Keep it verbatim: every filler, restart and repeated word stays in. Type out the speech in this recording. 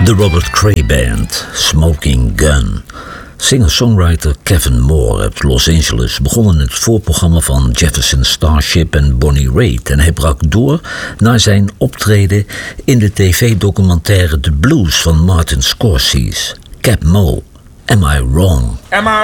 De Robert Cray Band, Smoking Gun. Singer-songwriter Kevin Moore uit Los Angeles begon in het voorprogramma van Jefferson Starship en Bonnie Raitt en hij brak door naar zijn optreden in de tv-documentaire The Blues van Martin Scorsese. Cap Moe, Am I Wrong? Am I